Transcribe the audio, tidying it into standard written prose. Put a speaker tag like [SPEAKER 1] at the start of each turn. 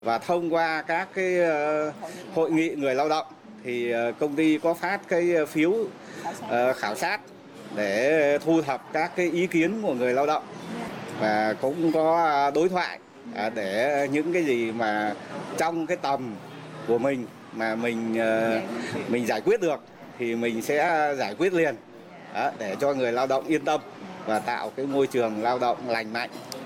[SPEAKER 1] Và thông qua các cái hội nghị người lao động thì công ty có phát cái phiếu khảo sát để thu thập các cái ý kiến của người lao động, và cũng có đối thoại để những cái gì mà trong cái tầm của mình mà mình giải quyết được thì mình sẽ giải quyết liền, để cho người lao động yên tâm và tạo cái môi trường lao động lành mạnh.